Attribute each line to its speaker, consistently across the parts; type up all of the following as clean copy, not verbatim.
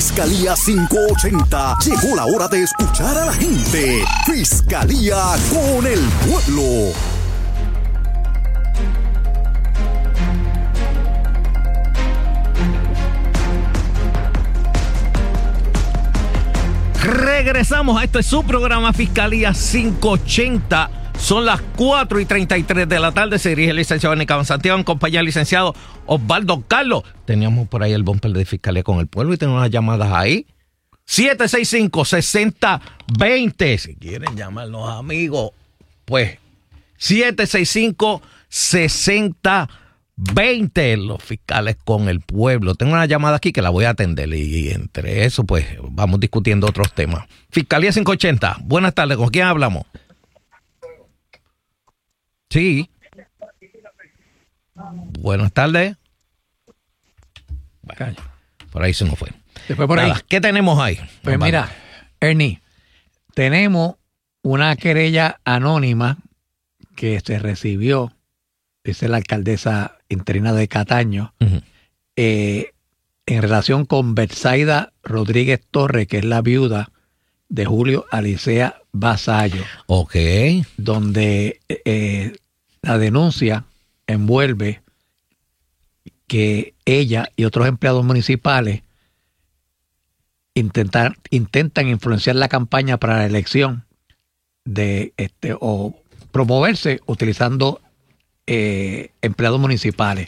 Speaker 1: Fiscalía 580. Llegó la hora de escuchar a la gente. Fiscalía con el pueblo.
Speaker 2: Regresamos a este su programa Fiscalía 580. Son las 4:33 de la tarde. Se dirige el licenciado Nicaban Santiago en compañía del licenciado Osvaldo Carlos. Teníamos por ahí el bumper de Fiscalía con el pueblo y tenemos unas llamadas ahí. 765-6020. Si quieren llamar los amigos, pues 765-6020. Los fiscales con el pueblo. Tengo una llamada aquí que la voy a atender y entre eso pues vamos discutiendo otros temas. Fiscalía 580. Buenas tardes, ¿con quién hablamos? Sí. Buenas tardes. Bueno, por ahí se nos fue.
Speaker 3: ¿Se fue por ahí?
Speaker 2: ¿Qué tenemos ahí?
Speaker 3: Pues mira, Ernie, tenemos una querella anónima que se recibió, dice la alcaldesa interina de Cataño, en relación con Betsaida Rodríguez Torres, que es la viuda de Julio Alicea Vasallo.
Speaker 2: Ok.
Speaker 3: Donde la denuncia envuelve que ella y otros empleados municipales intentan influenciar la campaña para la elección de o promoverse utilizando empleados municipales.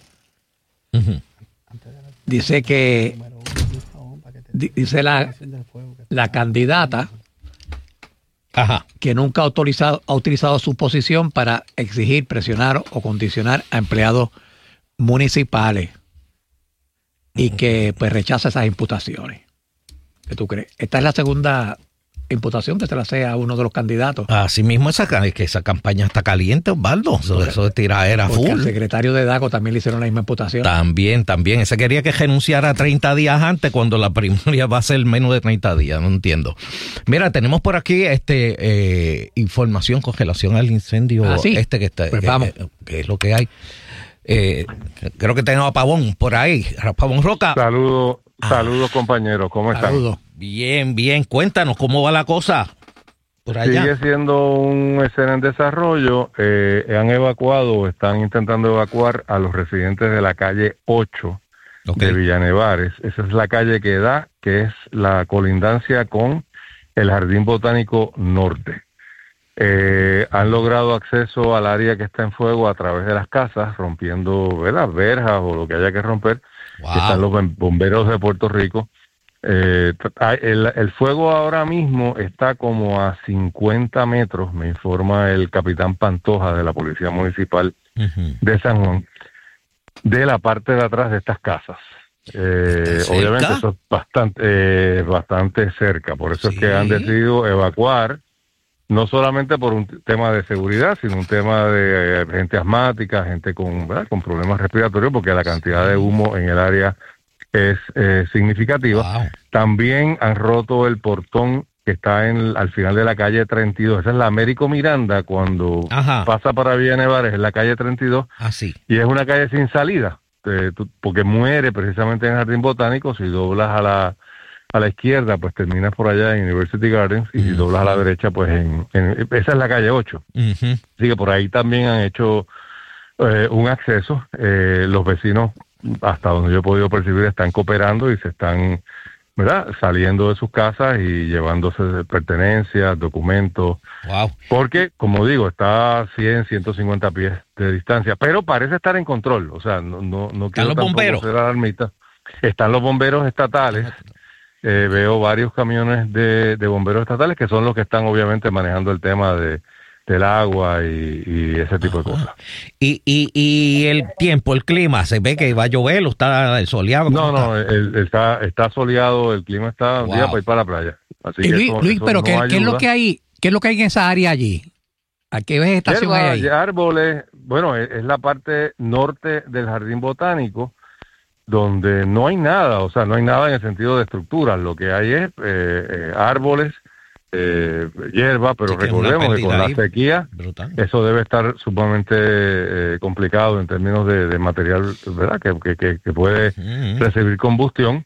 Speaker 3: Dice que dice la candidata que nunca ha utilizado su posición para exigir, presionar o condicionar a empleados municipales y que pues rechaza esas imputaciones. ¿Qué tú crees? Esta es la segunda imputación que se le hace a uno de los candidatos.
Speaker 2: Así mismo esa campaña está caliente, Osvaldo. Eso de tiradera full.
Speaker 3: Al secretario de Daco también le hicieron la misma imputación.
Speaker 2: También. Ese quería que renunciara 30 días antes cuando la primaria va a ser menos de 30 días. No entiendo. Mira, tenemos por aquí información con relación al incendio que está.
Speaker 3: Pues vamos.
Speaker 2: Que es lo que hay. Creo que tenemos a Pavón por ahí. Pavón Roca.
Speaker 4: Saludos compañeros, ¿cómo están?
Speaker 3: Saludos.
Speaker 2: Bien, cuéntanos cómo va la cosa por allá.
Speaker 4: Sigue siendo una escena en desarrollo. Están intentando evacuar a los residentes de la calle 8 de Villanevares. Esa es la calle que es la colindancia con el Jardín Botánico Norte. Han logrado acceso al área que está en fuego a través de las casas, rompiendo verjas o lo que haya que romper.
Speaker 2: Wow.
Speaker 4: Están los bomberos de Puerto Rico. El fuego ahora mismo está como a 50 metros, me informa el capitán Pantoja de la Policía Municipal de San Juan, de la parte de atrás de estas casas. Obviamente eso es bastante cerca, por eso es que han decidido evacuar, no solamente por un tema de seguridad, sino un tema de gente asmática, gente con problemas respiratorios, porque la cantidad de humo en el área es significativa. Wow. También han roto el portón que está al final de la calle 32. Esa es la Américo Miranda, cuando pasa para Villanevares, es la calle 32. Y es una calle sin salida, porque muere precisamente en el Jardín Botánico. Si doblas a la izquierda, pues terminas por allá en University Gardens, y si doblas a la derecha, pues esa es la calle 8. Así que por ahí también han hecho un acceso. Los vecinos, hasta donde yo he podido percibir, están cooperando y se están saliendo de sus casas y llevándose pertenencias, documentos.
Speaker 2: Wow.
Speaker 4: Porque, como digo, está a 100, 150 pies de distancia, pero parece estar en control. O sea, no quiero tampoco ser alarmista. Están los bomberos estatales. Veo varios camiones de bomberos estatales que son los que están obviamente manejando el tema del agua y ese tipo de cosas.
Speaker 2: Y el tiempo, el clima, ¿se ve que va a llover o está soleado?
Speaker 4: No, está soleado, el clima está un día para ir para la playa. Así que
Speaker 3: Luis, pero ¿qué es lo que hay? ¿Qué es lo que hay en esa área allí? ¿A qué vegetación hay ahí?
Speaker 4: Árboles, es la parte norte del Jardín Botánico, donde no hay nada, o sea, no hay nada en el sentido de estructuras. Lo que hay es árboles, hierba, pero recordemos que con la sequía eso debe estar sumamente complicado en términos de material, ¿verdad? Que puede recibir combustión.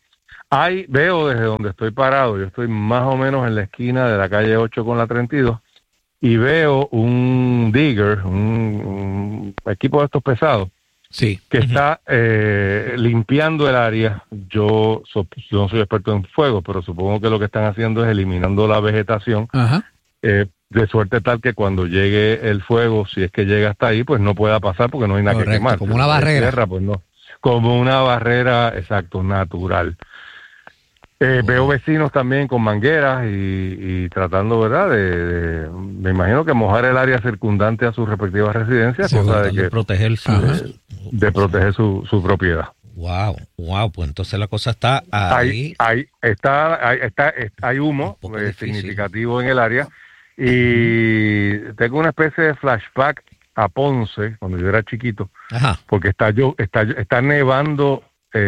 Speaker 4: Veo desde donde estoy parado, yo estoy más o menos en la esquina de la calle 8 con la 32, y veo un digger, un equipo de estos pesados,
Speaker 3: sí,
Speaker 4: que está limpiando el área. Yo no soy experto en fuego, pero supongo que lo que están haciendo es eliminando la vegetación, de suerte tal que cuando llegue el fuego, si es que llega hasta ahí, pues no pueda pasar porque no hay nada que quemar.
Speaker 3: Como una barrera.
Speaker 4: Tierra, pues no. Como una barrera, exacto, natural. Veo vecinos también con mangueras y tratando, ¿verdad? Me imagino que mojar el área circundante a sus respectivas residencias, cosa de
Speaker 2: proteger
Speaker 4: su propiedad.
Speaker 2: Wow, pues entonces la cosa está ahí.
Speaker 4: Hay humo significativo en el área, y tengo una especie de flashback a Ponce cuando yo era chiquito, porque está nevando.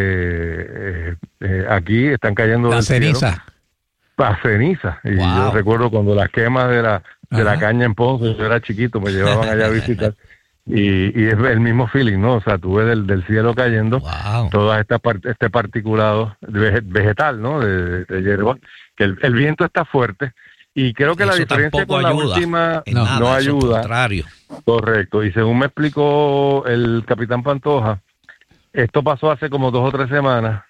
Speaker 4: Aquí están cayendo
Speaker 3: la ceniza.
Speaker 4: La ceniza. Y yo recuerdo cuando las quemas de la caña en Ponce, yo era chiquito, me llevaban allá a visitar. Y es el mismo feeling, ¿no? O sea, tú ves del cielo cayendo toda este particulado vegetal, ¿no? De hierba, que el viento está fuerte, y creo que la diferencia con la última no ayuda. Contrario. Correcto. Y según me explicó el capitán Pantoja, esto pasó hace como 2 o 3 semanas.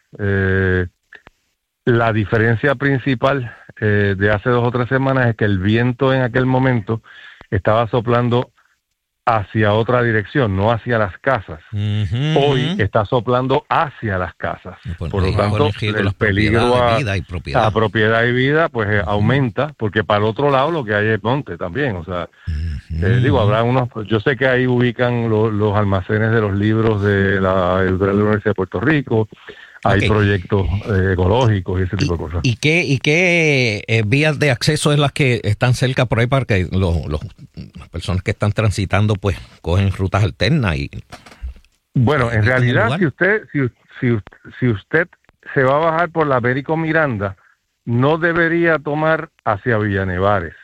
Speaker 4: La diferencia principal de hace 2 o 3 semanas es que el viento en aquel momento estaba soplando hacia otra dirección, no hacia las casas. Hoy está soplando hacia las casas. Por lo tanto, el peligro a propiedad y vida pues aumenta, porque para el otro lado lo que hay es monte también. O sea, habrá yo sé que ahí ubican los almacenes de los libros de la Universidad de Puerto Rico. Hay proyectos ecológicos y ese tipo de cosas.
Speaker 2: ¿Y qué vías de acceso es las que están cerca por ahí para que las personas que están transitando pues cogen rutas alternas?
Speaker 4: Bueno, en realidad si usted se va a bajar por la Américo Miranda, no debería tomar hacia Villanevares.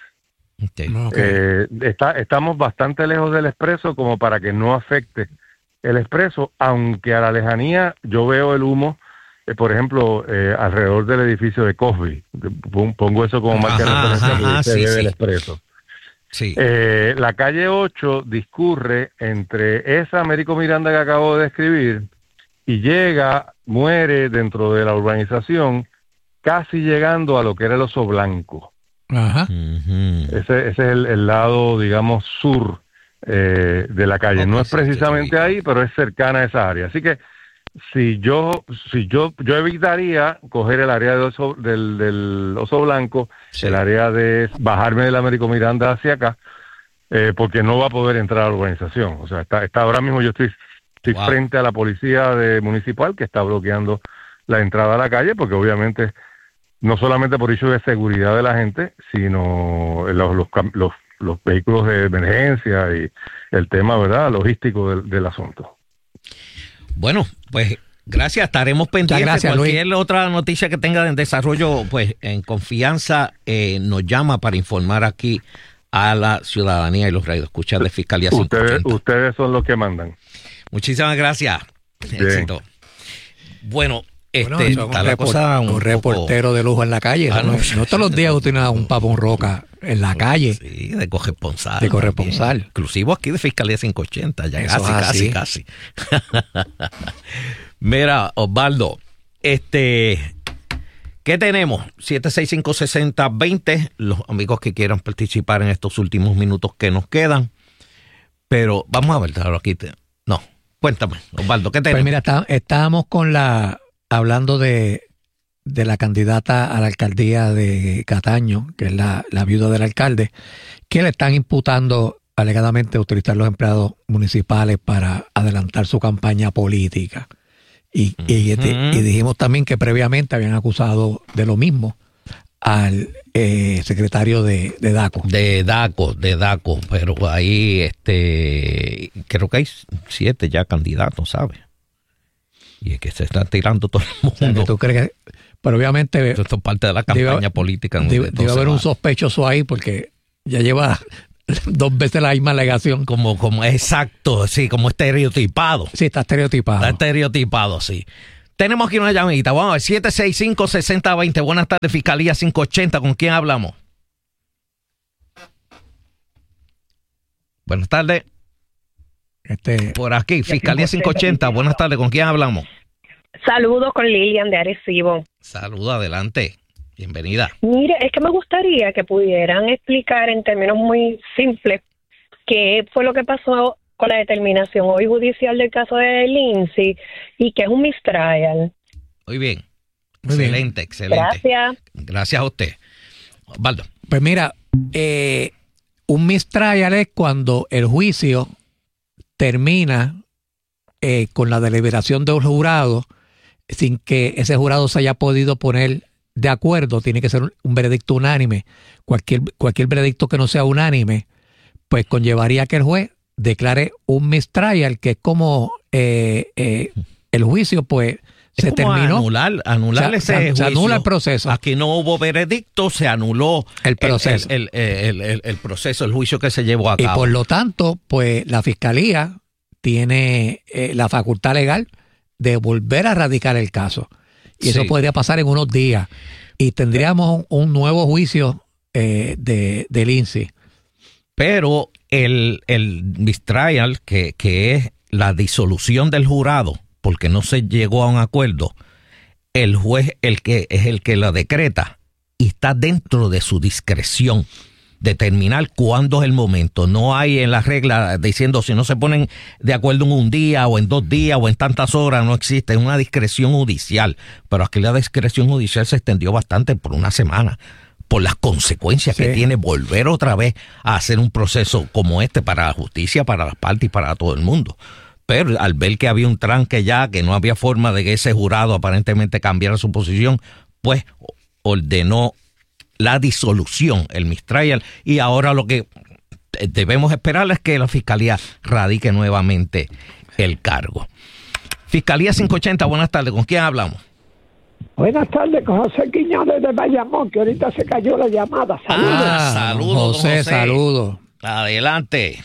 Speaker 4: Estamos bastante lejos del expreso como para que no afecte el expreso, aunque a la lejanía yo veo el humo. Por ejemplo, alrededor del edificio de Cosby, pongo eso como marca de referencia del expreso. Sí. La calle 8 discurre entre esa Américo Miranda que acabo de describir y muere dentro de la urbanización, casi llegando a lo que era el Oso Blanco. Ese es el lado, digamos, sur de la calle. No es precisamente ahí, pero es cercana a esa área. Así que yo evitaría coger el área del Oso Blanco, el área de bajarme del Américo Miranda hacia acá, porque no va a poder entrar a la urbanización. O sea, está ahora mismo yo estoy frente a la policía municipal que está bloqueando la entrada a la calle, porque obviamente no solamente por hecho de seguridad de la gente, sino los vehículos de emergencia y el tema, ¿verdad?, logístico del asunto.
Speaker 2: Bueno, pues gracias, estaremos pendientes.
Speaker 3: Gracias,
Speaker 2: cualquier
Speaker 3: Luis.
Speaker 2: otra noticia que tenga en desarrollo, pues en confianza nos llama para informar aquí a la ciudadanía y los radioescuchas de Fiscalía 580.
Speaker 4: Ustedes son los que mandan.
Speaker 2: Muchísimas gracias.
Speaker 4: Bien.
Speaker 2: Éxito. Bueno,
Speaker 3: está la cosa un reportero de lujo en la calle. No todos los días usted tiene un papón roca en la calle.
Speaker 2: Sí, de corresponsal.
Speaker 3: De corresponsal.
Speaker 2: Inclusivo aquí de Fiscalía 580, ya
Speaker 3: eso
Speaker 2: casi. Mira, Osvaldo, ¿qué tenemos? 765-6020, los amigos que quieran participar en estos últimos minutos que nos quedan. Pero vamos a ver, aquí no, cuéntame, Osvaldo, ¿qué tenemos?
Speaker 3: Pues mira, estábamos hablando de la candidata a la alcaldía de Cataño, que es la viuda del alcalde, que le están imputando alegadamente utilizar los empleados municipales para adelantar su campaña política. Y dijimos también que previamente habían acusado de lo mismo al secretario de DACO.
Speaker 2: De DACO, pero ahí creo que hay 7 ya candidatos, ¿sabes? Y es que se está tirando todo el mundo.
Speaker 3: O sea, ¿tú crees que? Pero obviamente
Speaker 2: esto es parte de la campaña política.
Speaker 3: Debe haber un sospechoso ahí porque ya lleva 2 veces la misma alegación.
Speaker 2: Como exacto, sí, como estereotipado.
Speaker 3: Sí, está estereotipado.
Speaker 2: Está estereotipado, sí. Tenemos aquí una llamadita. Vamos a ver, 765-6020. Buenas tardes, Fiscalía 580. ¿Con quién hablamos? Buenas tardes. Por aquí, Fiscalía 580. Buenas tardes, ¿con quién hablamos?
Speaker 5: Saludos con Lilian de Arecibo.
Speaker 2: Saludos, adelante. Bienvenida.
Speaker 5: Mire, es que me gustaría que pudieran explicar en términos muy simples qué fue lo que pasó con la determinación hoy judicial del caso de Lindsay y que es un mistrial.
Speaker 2: Muy bien. Excelente, excelente.
Speaker 5: Gracias.
Speaker 2: Gracias a usted. Osvaldo.
Speaker 3: Pues mira, un mistrial es cuando el juicio termina con la deliberación de un jurado sin que ese jurado se haya podido poner de acuerdo. Tiene que ser un veredicto unánime. Cualquier veredicto que no sea unánime, pues conllevaría que el juez declare un mistrial, que es como el juicio, pues, se terminó.
Speaker 2: Anular ese juicio.
Speaker 3: Se anula el proceso.
Speaker 2: Aquí no hubo veredicto, se anuló
Speaker 3: el proceso.
Speaker 2: El proceso, el juicio que se llevó a cabo.
Speaker 3: Y por lo tanto, pues la Fiscalía tiene la facultad legal de volver a radicar el caso. Y eso podría pasar en unos días. Y tendríamos un nuevo juicio de Lindsay.
Speaker 2: Pero el mistrial, que es la disolución del jurado, porque no se llegó a un acuerdo, el juez es el que la decreta y está dentro de su discreción determinar cuándo es el momento. No hay en la regla diciendo si no se ponen de acuerdo en un día o en 2 días o en tantas horas, no existe, es una discreción judicial. Pero aquí la discreción judicial se extendió bastante por una semana, por las consecuencias que tiene volver otra vez a hacer un proceso como este para la justicia, para las partes y para todo el mundo. Pero al ver que había un tranque ya, que no había forma de que ese jurado aparentemente cambiara su posición, pues ordenó la disolución, el mistrial, y ahora lo que debemos esperar es que la Fiscalía radique nuevamente el cargo. Fiscalía 580, buenas tardes, ¿con quién hablamos?
Speaker 6: Buenas tardes, con José Quiñones de Bayamón, que ahorita se cayó la llamada. Saludos.
Speaker 2: Saludos,
Speaker 3: José, saludos.
Speaker 2: Adelante.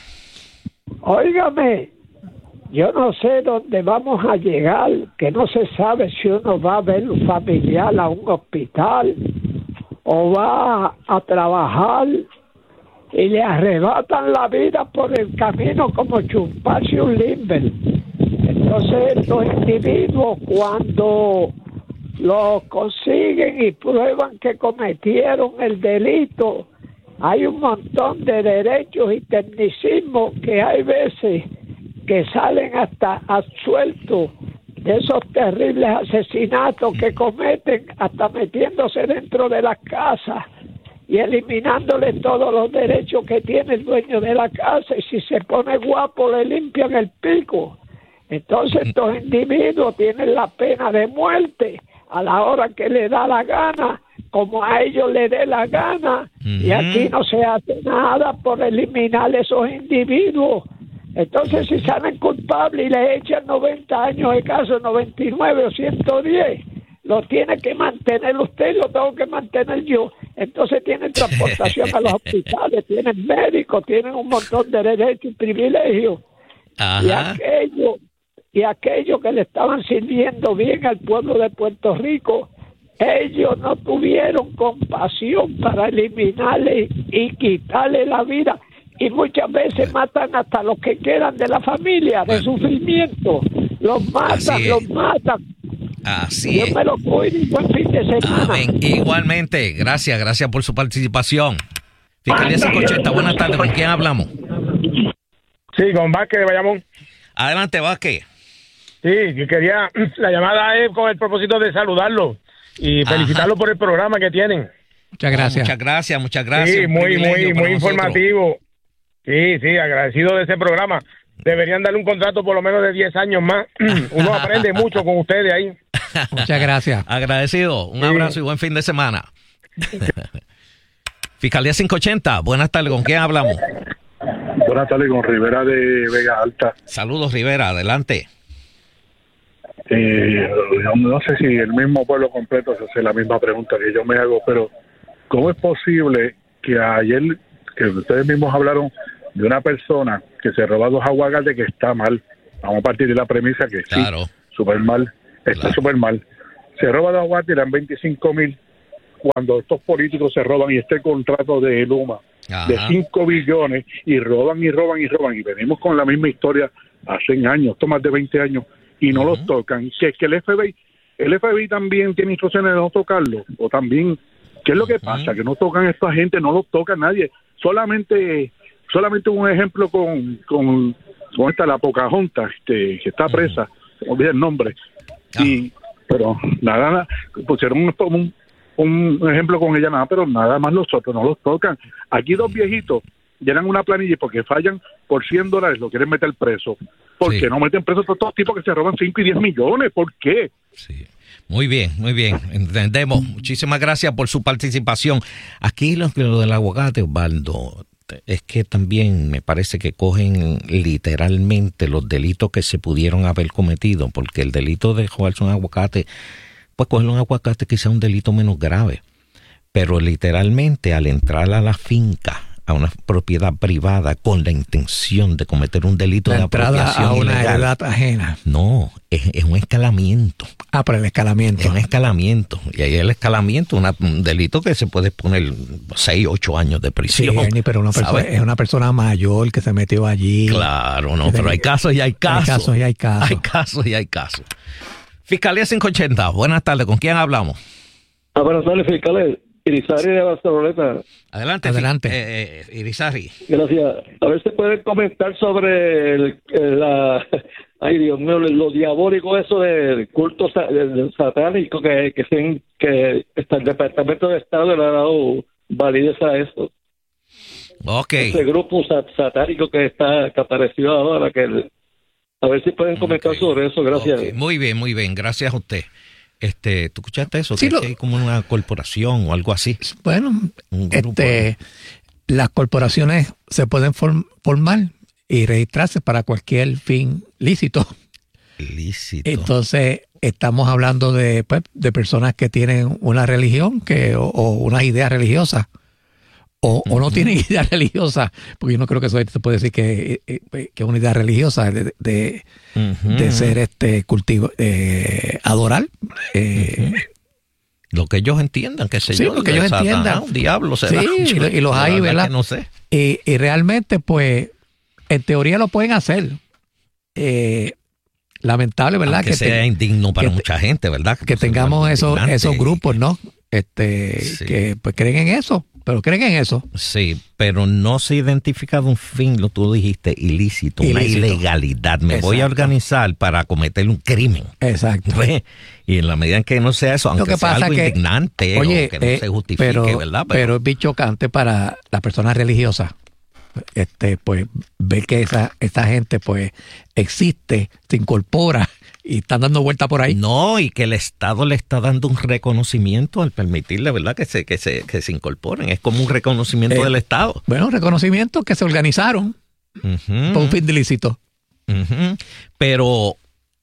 Speaker 6: Óigame, yo no sé dónde vamos a llegar, que no se sabe si uno va a ver un familiar a un hospital o va a trabajar y le arrebatan la vida por el camino como chuparse un limber. Entonces estos individuos, cuando los consiguen y prueban que cometieron el delito, hay un montón de derechos y tecnicismos que hay veces que salen hasta absueltos de esos terribles asesinatos que cometen, hasta metiéndose dentro de las casas y eliminándole todos los derechos que tiene el dueño de la casa, y si se pone guapo le limpian el pico. Entonces estos individuos tienen la pena de muerte a la hora que le da la gana, como a ellos le dé la gana, y aquí no se hace nada por eliminar esos individuos. Entonces, si salen culpables y le echan 90 años de caso, 99 o 110, lo tiene que mantener usted y lo tengo que mantener yo. Entonces tienen transportación a los hospitales, tienen médicos, tienen un montón de derechos y privilegios. Ajá. Y aquello que le estaban sirviendo bien al pueblo de Puerto Rico, ellos no tuvieron compasión para eliminarle y quitarle la vida. Y muchas veces matan hasta los que quedan de la familia, de sufrimiento. Los matan.
Speaker 2: Así es.
Speaker 6: Dios me lo cuide y buen fin de semana.
Speaker 2: Amén. Igualmente, gracias por su participación. Fiscalía 580, buenas tardes, ¿con quién hablamos?
Speaker 7: Sí, con Vázquez de Bayamón.
Speaker 2: Adelante, Vázquez.
Speaker 7: Sí, la llamada es con el propósito de saludarlo y felicitarlo por el programa que tienen.
Speaker 3: Muchas gracias.
Speaker 2: Muchas gracias.
Speaker 7: Sí, muy informativo. Sí, agradecido de ese programa. Deberían darle un contrato por lo menos de 10 años más. Uno aprende mucho con ustedes ahí.
Speaker 3: Muchas gracias.
Speaker 2: Agradecido. Un abrazo y buen fin de semana. Fiscalía 580, buenas tardes, ¿con quién hablamos?
Speaker 8: Buenas tardes, con Rivera de Vega Alta.
Speaker 2: Saludos, Rivera, adelante.
Speaker 8: No sé si el mismo pueblo completo se hace la misma pregunta que yo me hago, pero ¿cómo es posible que ayer, que ustedes mismos hablaron de una persona que se roba 2 aguacates, que está mal? Vamos a partir de la premisa que sí, súper mal. Está súper mal. Se roba de aguacate y le dan 25,000 cuando estos políticos se roban y este contrato de Luma de 5 billones y roban y roban y roban. Y venimos con la misma historia hace años, esto más de 20 años, y no los tocan. Que el FBI también tiene instrucciones de no tocarlo, o también, ¿qué es lo que pasa? Que no tocan a esta gente, no los toca nadie. Solamente un ejemplo con esta, la Pocahontas, que está presa, se me olvida el nombre, pero nada, pusieron un ejemplo con ella, nada, pero nada más los otros no los tocan. Aquí 2 viejitos llenan una planilla y porque fallan por $100 lo quieren meter preso. ¿Por qué no meten preso a todos estos tipos que se roban 5 y 10 millones? ¿Por qué?
Speaker 2: Sí. Muy bien, entendemos. Muchísimas gracias por su participación. Aquí lo del aguacate, Osvaldo, es que también me parece que cogen literalmente los delitos que se pudieron haber cometido, porque el delito de robarse un aguacate, pues coger un aguacate quizá un delito menos grave, pero literalmente al entrar a la finca, a una propiedad privada con la intención de cometer un delito de apropiación
Speaker 3: a una
Speaker 2: ilegal,
Speaker 3: heredad ajena.
Speaker 2: No, es un escalamiento.
Speaker 3: Pero el escalamiento.
Speaker 2: Es un escalamiento. Y ahí el escalamiento es un delito que se puede poner 6, 8 años de prisión.
Speaker 3: Sí, pero es una persona mayor que se metió allí.
Speaker 2: Claro, no, pero hay casos y hay casos.
Speaker 3: Hay casos.
Speaker 2: Hay casos. Fiscalía 580, buenas tardes. ¿Con quién hablamos?
Speaker 9: Buenas tardes, fiscales. Irizarry de Barceloneta.
Speaker 2: Adelante. Irizarry.
Speaker 9: Gracias. A ver si pueden comentar sobre ay, Dios mío, lo diabólico eso del culto satánico que el Departamento de Estado le ha dado validez a esto.
Speaker 2: Okay.
Speaker 9: Ese grupo satánico que apareció ahora, a ver si pueden comentar sobre eso. Gracias.
Speaker 2: Okay. Muy bien. Gracias a usted. ¿Tú escuchaste eso?
Speaker 3: Sí,
Speaker 2: que hay como una corporación o algo así.
Speaker 3: Bueno, las corporaciones se pueden formar y registrarse para cualquier fin lícito. Entonces, estamos hablando de personas que tienen una religión o una idea religiosa. O no tienen idea religiosa, porque yo no creo que eso se puede decir que es una idea religiosa de ser cultivo, adorar.
Speaker 2: Lo que ellos entiendan, que se
Speaker 3: lo que ellos entiendan.
Speaker 2: Diablo será.
Speaker 3: Sí, y los hay, ¿verdad?
Speaker 2: No sé.
Speaker 3: Y realmente, pues, en teoría lo pueden hacer. Lamentable, ¿verdad?
Speaker 2: Aunque sea indigno para mucha gente, ¿verdad?
Speaker 3: Que tengamos esos grupos, ¿no? Que pues creen en eso. Pero creen en eso.
Speaker 2: Sí, pero no se identifica de un fin, lo tú dijiste, ilícito, una ilegalidad. Me voy a organizar para cometer un crimen.
Speaker 3: Exacto.
Speaker 2: ¿Ves? Y en la medida en que no sea eso, aunque sea algo indignante, o que no se justifique, ¿verdad?
Speaker 3: Pero es bien chocante para las personas religiosas. Pues ver que esa gente pues existe, se incorpora y están dando vuelta por ahí.
Speaker 2: No, y que el Estado le está dando un reconocimiento al permitirle, ¿verdad? Que se incorporen. Es como un reconocimiento del Estado.
Speaker 3: Bueno, reconocimiento que se organizaron por un fin ilícito.
Speaker 2: Pero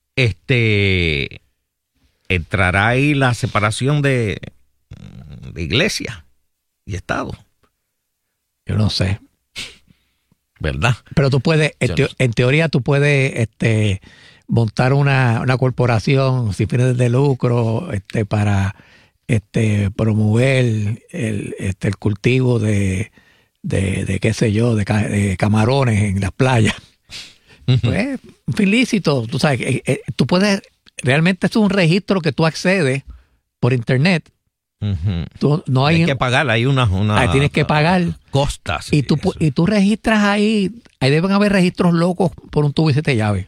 Speaker 2: entrará ahí la separación de iglesia y Estado.
Speaker 3: Yo no sé.
Speaker 2: ¿Verdad?
Speaker 3: Pero tú puedes, en teoría tú puedes montar una corporación sin fines de lucro para promover el cultivo de qué sé yo, de camarones en las playas. Pues, un fin lícito, tú sabes, tú puedes, realmente es un registro que tú accedes por internet. No hay
Speaker 2: que pagar, hay
Speaker 3: tienes que pagar
Speaker 2: costas
Speaker 3: y tú registras ahí deben haber registros locos por un tubo y 7 llaves.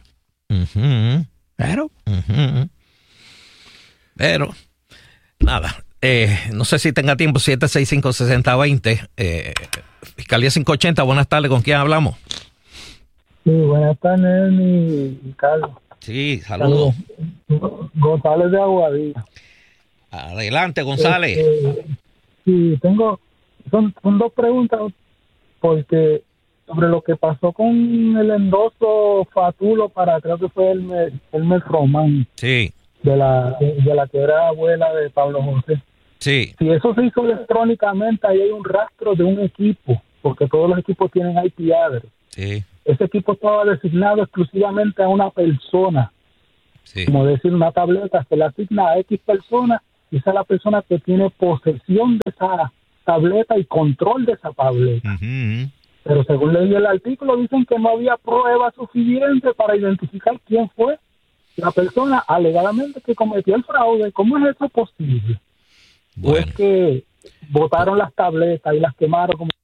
Speaker 2: Pero nada, no sé si tenga tiempo. 765-6020 Fiscalía 580, buenas tardes, ¿con quién hablamos?
Speaker 10: Sí, buenas tardes, mi Carlos.
Speaker 2: Sí, saludos.
Speaker 10: González de Aguadilla.
Speaker 2: Adelante, González.
Speaker 10: Sí, son 2 preguntas, porque sobre lo que pasó con el endoso Fatulo para, creo que fue Elmer Román.
Speaker 2: Sí.
Speaker 10: De la que era abuela de Pablo José.
Speaker 2: Sí.
Speaker 10: Si eso se hizo electrónicamente, ahí hay un rastro de un equipo, porque todos los equipos tienen IP address.
Speaker 2: Sí.
Speaker 10: Ese equipo estaba designado exclusivamente a una persona. como decir una tableta, se le asigna a X persona y esa es la persona que tiene posesión de esa tableta y control de esa tableta. Pero según leí el artículo, dicen que no había pruebas suficientes para identificar quién fue la persona alegadamente que cometió el fraude. ¿Cómo es eso posible? Pues que botaron las tabletas y las quemaron, como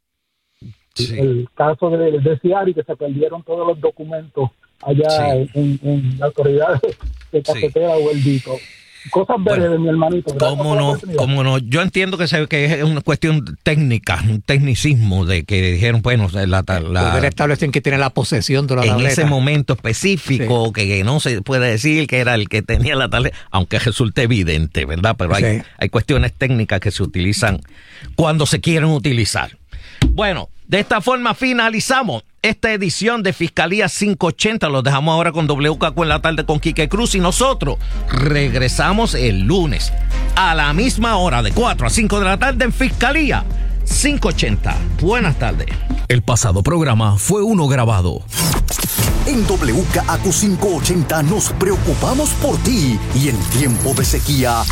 Speaker 10: el caso de Ciari, que se perdieron todos los documentos allá en la autoridad de Cafetera o el Dito. Cosas verdes de mi hermanito.
Speaker 2: ¿Cómo no? Yo entiendo que es una cuestión técnica, un tecnicismo de que dijeron, bueno,
Speaker 3: establecen que tiene la posesión de la tableta.
Speaker 2: En ese momento específico, que no se puede decir que era el que tenía la tableta, aunque resulte evidente, ¿verdad? Pero hay cuestiones técnicas que se utilizan cuando se quieren utilizar. Bueno, de esta forma finalizamos esta edición de Fiscalía 580. Los dejamos ahora con WKQ en la tarde con Quique Cruz y nosotros regresamos el lunes a la misma hora de 4 a 5 de la tarde en Fiscalía 580. Buenas tardes.
Speaker 1: El pasado programa fue uno grabado. En WKQ 580 nos preocupamos por ti y en tiempo de sequía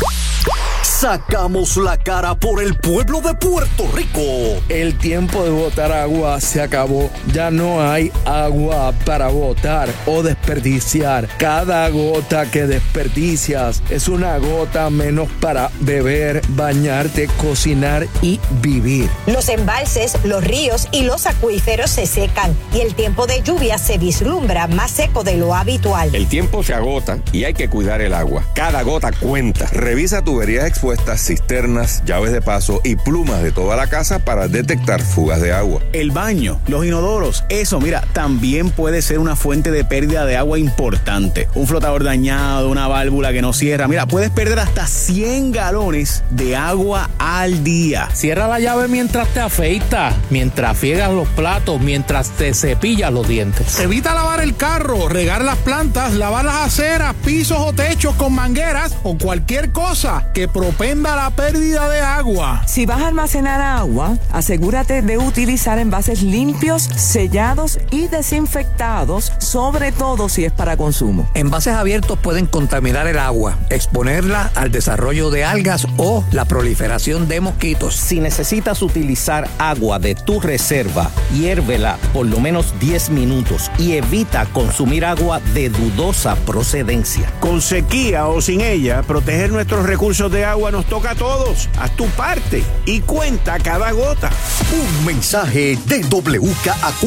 Speaker 1: sacamos la cara por el pueblo de Puerto Rico.
Speaker 11: El tiempo de botar agua se acabó. Ya no hay agua para botar o desperdiciar. Cada gota que desperdicias es una gota menos para beber, bañarte, cocinar y vivir.
Speaker 12: Los embalses, los ríos y los acuíferos se secan y el tiempo de lluvia se vislumbra más seco de lo habitual.
Speaker 13: El tiempo se agota y hay que cuidar el agua. Cada gota cuenta. Revisa tuberías expuestas, cisternas, llaves de paso y plumas de toda la casa para detectar fugas de agua.
Speaker 14: El baño, los inodoros, eso, mira, también puede ser una fuente de pérdida de agua importante. Un flotador dañado, una válvula que no cierra, mira, puedes perder hasta 100 galones de agua al día.
Speaker 15: Cierra la llave mientras te afeitas, mientras friegas los platos, mientras te cepillas los dientes.
Speaker 16: Evita lavar el carro, regar las plantas, lavar las aceras, pisos o techos con mangueras o cualquier cosa que propenda la pérdida de agua.
Speaker 17: Si vas a almacenar agua, asegúrate de utilizar envases limpios, sellados y desinfectados, sobre todo si es para consumo.
Speaker 3: Envases abiertos pueden contaminar el agua, exponerla al desarrollo de algas o la proliferación de mosquitos.
Speaker 18: Si necesitas utilizar agua de tu reserva, hiérvela por lo menos 10 minutos y evita consumir agua de dudosa procedencia.
Speaker 14: Con sequía o sin ella, proteger nuestros recursos de agua nos toca a todos. Haz tu parte y cuenta cada gota.
Speaker 1: Un mensaje de WKQ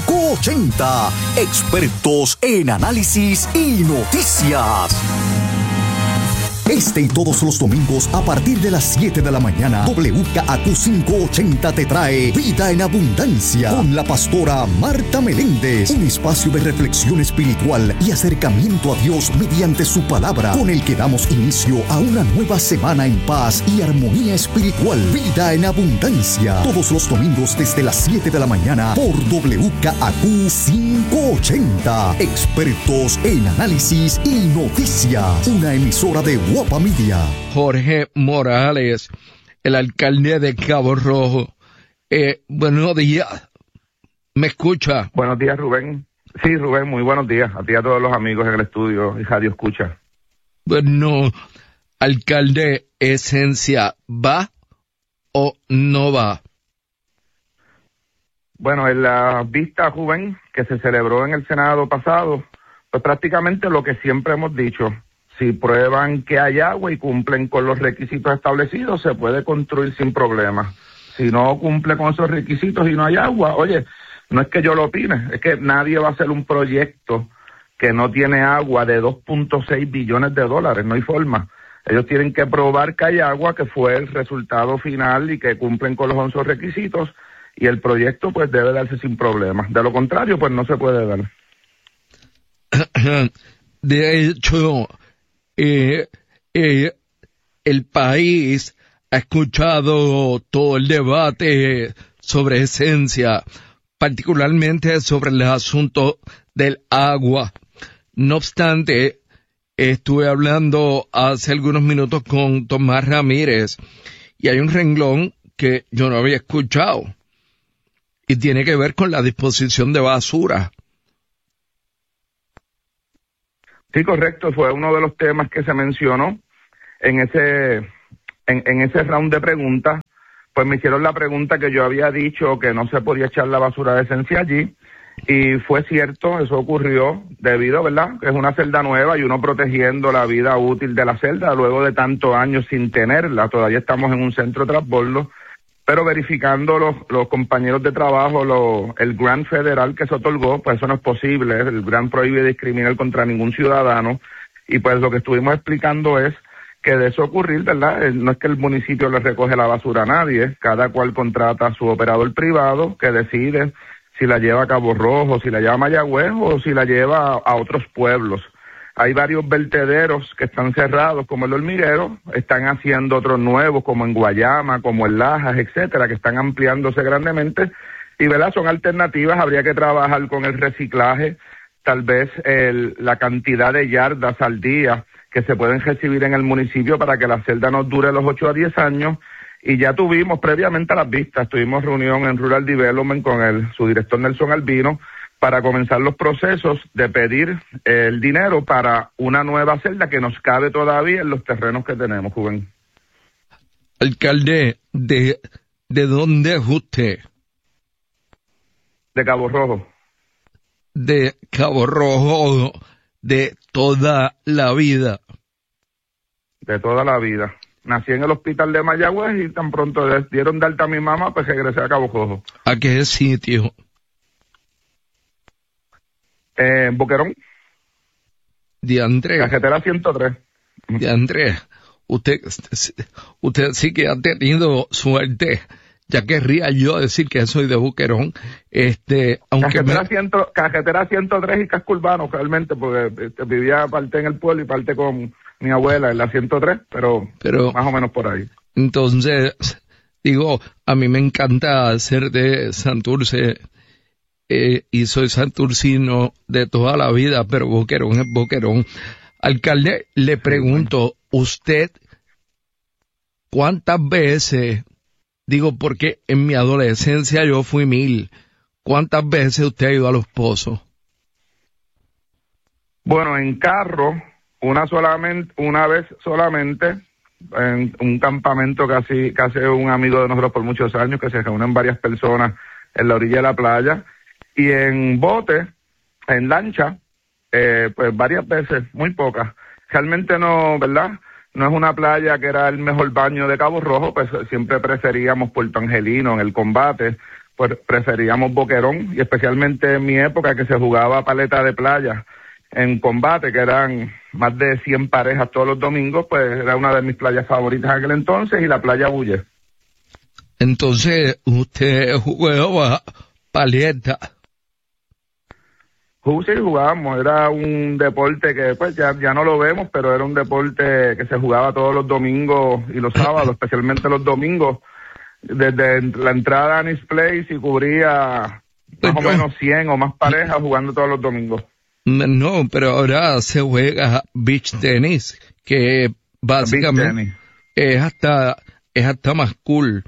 Speaker 1: 580. Expertos en análisis y noticias. Este y todos los domingos a partir de las 7 de la mañana, WKQ 580 te trae Vida en Abundancia con la pastora Marta Meléndez. Un espacio de reflexión espiritual y acercamiento a Dios mediante su palabra, con el que damos inicio a una nueva semana en paz y armonía espiritual. Vida en Abundancia, todos los domingos desde las 7 de la mañana por WKQ 580. Expertos en análisis y noticias. Una emisora de Guapa Media.
Speaker 11: Jorge Morales, el alcalde de Cabo Rojo. Buenos días. ¿Me escucha?
Speaker 19: Buenos días, Rubén. Sí, Rubén, muy buenos días. A ti y a todos los amigos en el estudio y Radio Escucha.
Speaker 11: Bueno, alcalde, Esencia, ¿va o no va?
Speaker 19: Bueno, en la vista, Rubén, que se celebró en el Senado pasado, pues prácticamente lo que siempre hemos dicho. Si prueban que hay agua y cumplen con los requisitos establecidos, se puede construir sin problema. Si no cumple con esos requisitos y no hay agua, oye, no es que yo lo opine, es que nadie va a hacer un proyecto que no tiene agua de 2.6 billones de dólares, no hay forma. Ellos tienen que probar que hay agua, que fue el resultado final y que cumplen con los 11 requisitos, y el proyecto pues debe darse sin problemas. De lo contrario, pues no se puede dar.
Speaker 11: De hecho, el país ha escuchado todo el debate sobre Esencia, particularmente sobre el asunto del agua. No obstante, estuve hablando hace algunos minutos con Tomás Ramírez y hay un renglón que yo no había escuchado y tiene que ver con la disposición de basura.
Speaker 19: Sí, correcto, fue uno de los temas que se mencionó en ese round de preguntas. Pues me hicieron la pregunta que yo había dicho que no se podía echar la basura de esencia allí, y fue cierto, eso ocurrió debido, ¿verdad?, que es una celda nueva y uno protegiendo la vida útil de la celda luego de tantos años sin tenerla. Todavía estamos en un centro de transbordo, pero verificando los compañeros de trabajo, el grant federal que se otorgó, pues eso no es posible. El grant prohíbe discriminar contra ningún ciudadano, y pues lo que estuvimos explicando es que de eso ocurrir, ¿verdad?, no es que el municipio le recoge la basura a nadie, cada cual contrata a su operador privado que decide si la lleva a Cabo Rojo, si la lleva a Mayagüez o si la lleva a otros pueblos. Hay varios vertederos que están cerrados, como el Hormiguero, están haciendo otros nuevos, como en Guayama, como en Lajas, etcétera, que están ampliándose grandemente, y ¿verdad?, son alternativas. Habría que trabajar con el reciclaje, tal vez la cantidad de yardas al día que se pueden recibir en el municipio para que la celda nos dure los 8 a 10 años, y ya tuvimos previamente a las vistas, tuvimos reunión en Rural Development con su director Nelson Albino para comenzar los procesos de pedir el dinero para una nueva celda que nos cabe todavía en los terrenos que tenemos, Juven.
Speaker 11: Alcalde, ¿de dónde es usted?
Speaker 19: De Cabo Rojo.
Speaker 11: De Cabo Rojo, de toda la vida.
Speaker 19: De toda la vida. Nací en el hospital de Mayagüez y tan pronto dieron de alta a mi mamá, pues regresé a Cabo Rojo.
Speaker 11: ¿A qué sitio?
Speaker 19: Boquerón.
Speaker 11: De Andrés.
Speaker 19: Carretera 103.
Speaker 11: De Andrés. Usted sí que ha tenido suerte. Ya querría yo decir que soy de Boquerón. Aunque
Speaker 19: Carretera 103 y casco urbano, realmente, porque vivía parte en el pueblo y parte con mi abuela en la 103, pero más o menos por ahí.
Speaker 11: Entonces, digo, a mí me encanta ser de Santurce, y soy santurcino de toda la vida, pero Boquerón es Boquerón. Alcalde, le pregunto, ¿usted cuántas veces, digo porque en mi adolescencia yo fui 1000, cuántas veces usted ha ido a Los Pozos?
Speaker 19: Bueno, en carro, una vez solamente, en un campamento que hace un amigo de nosotros por muchos años, que se reúnen varias personas en la orilla de la playa, y en bote, en lancha, pues varias veces, muy pocas. Realmente no, ¿verdad?, no es una playa que era el mejor baño de Cabo Rojo, pues siempre preferíamos Puerto Angelino en el combate, pues preferíamos Boquerón, y especialmente en mi época que se jugaba paleta de playa en combate, que eran más de 100 parejas todos los domingos, pues era una de mis playas favoritas en aquel entonces, y la playa Bulle.
Speaker 11: Entonces, usted jugaba paleta.
Speaker 19: Sí, jugábamos, era un deporte que pues ya no lo vemos, pero era un deporte que se jugaba todos los domingos y los sábados, especialmente los domingos, desde la entrada a Anis Place, y cubría más o menos 100 o más parejas jugando todos los domingos.
Speaker 11: No, pero ahora se juega beach tennis, que básicamente es hasta más cool.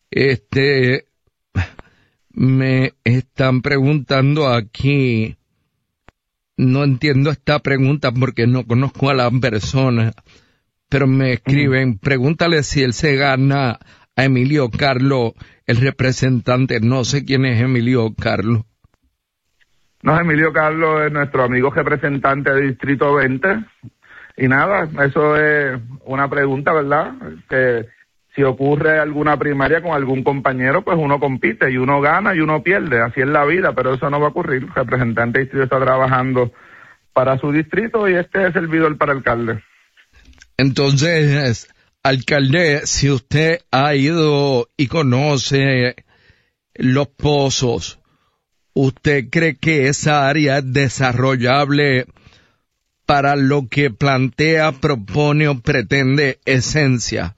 Speaker 11: Me están preguntando aquí, no entiendo esta pregunta porque no conozco a la persona, pero me escriben, pregúntale si él se gana a Emilio Carlos, el representante. No sé quién es Emilio Carlos.
Speaker 19: No, Emilio Carlos es nuestro amigo representante de Distrito 20. Y nada, eso es una pregunta, ¿verdad? Que si ocurre alguna primaria con algún compañero, pues uno compite y uno gana y uno pierde. Así es la vida, pero eso no va a ocurrir. El representante de distrito está trabajando para su distrito y este es servidor para alcalde.
Speaker 11: Entonces, alcalde, si usted ha ido y conoce Los Pozos, ¿usted cree que esa área es desarrollable para lo que plantea, propone o pretende Esencia?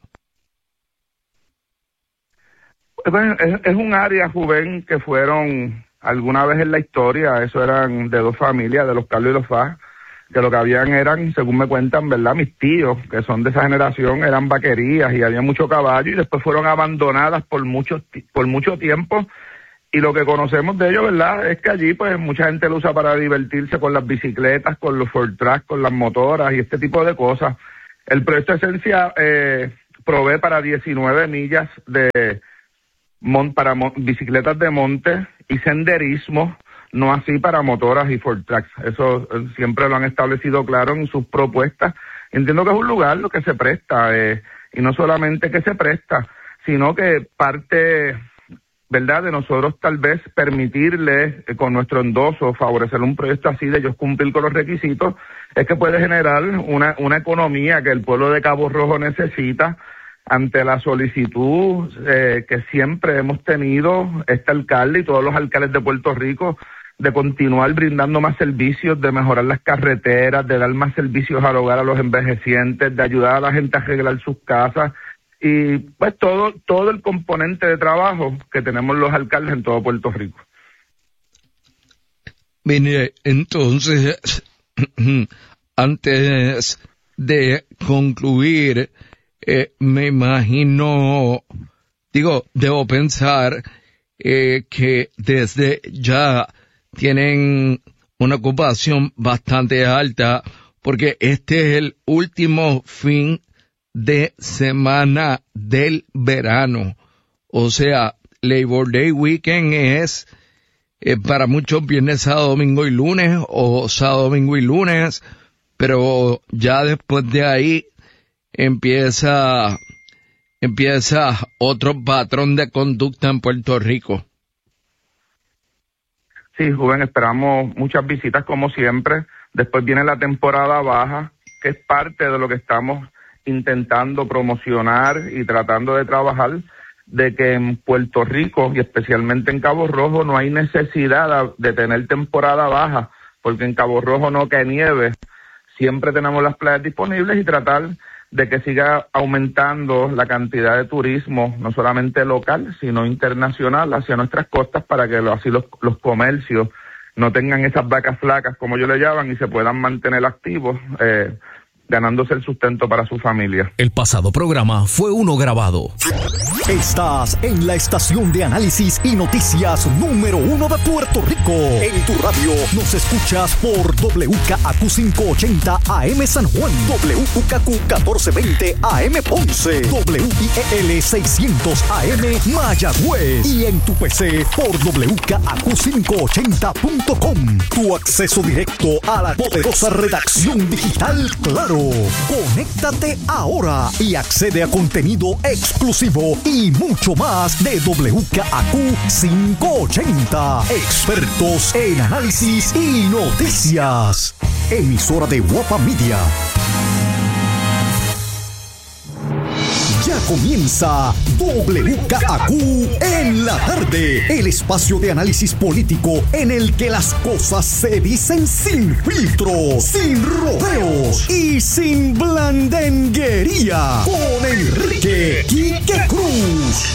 Speaker 19: Bueno, es un área, Juven, que fueron alguna vez en la historia, eso eran de dos familias, de los Carlos y los Faz, que lo que habían eran, según me cuentan, ¿verdad?, mis tíos, que son de esa generación, eran vaquerías y había mucho caballo, y después fueron abandonadas por mucho tiempo, Y lo que conocemos de ellos, ¿verdad?, es que allí pues mucha gente lo usa para divertirse con las bicicletas, con los Ford Track, con las motoras y este tipo de cosas. El proyecto Esencia provee para 19 millas para bicicletas de monte y senderismo, no así para motoras y Ford Tracks. Eso siempre lo han establecido claro en sus propuestas. Entiendo que es un lugar lo que se presta, y no solamente que se presta, sino que parte, ¿verdad?, de nosotros tal vez permitirle con nuestro endoso favorecer un proyecto así, de ellos cumplir con los requisitos, es que puede generar una economía que el pueblo de Cabo Rojo necesita ante la solicitud que siempre hemos tenido este alcalde y todos los alcaldes de Puerto Rico de continuar brindando más servicios, de mejorar las carreteras, de dar más servicios al hogar a los envejecientes, de ayudar a la gente a arreglar sus casas y pues todo el componente de trabajo que tenemos los alcaldes en todo Puerto Rico.
Speaker 11: Mire, entonces, antes de concluir, me imagino, debo pensar que desde ya tienen una ocupación bastante alta, porque este es el último fin de semana del verano. O sea, Labor Day Weekend es para muchos viernes, sábado, domingo y lunes, o sábado, domingo y lunes, pero ya después de ahí empieza otro patrón de conducta en Puerto Rico.
Speaker 19: Sí, Rubén, esperamos muchas visitas como siempre. Después viene la temporada baja, que es parte de lo que estamos intentando promocionar y tratando de trabajar, de que en Puerto Rico y especialmente en Cabo Rojo no hay necesidad de tener temporada baja, porque en Cabo Rojo no cae nieve. Siempre tenemos las playas disponibles y tratar de que siga aumentando la cantidad de turismo, no solamente local, sino internacional, hacia nuestras costas, para que así los comercios no tengan esas vacas flacas, como ellos le llaman, y se puedan mantener activos, ganándose el sustento para su familia.
Speaker 1: El pasado programa fue uno grabado. Estás en la estación de análisis y noticias número 1 de Puerto Rico. En tu radio nos escuchas por WKAQ 580 AM San Juan, WKQ 1420 AM Ponce, WIEL 600 AM Mayagüez y en tu PC por WKAQ580.com. Tu acceso directo a la poderosa redacción digital Claro. Conéctate ahora y accede a contenido exclusivo y mucho más de WKAQ 580. Expertos en análisis y noticias. Emisora de Guapa Media. Ya comienza WKAQ en la tarde, el espacio de análisis político en el que las cosas se dicen sin filtros, sin rodeos y sin blandenguería. Con Enrique Quique Cruz.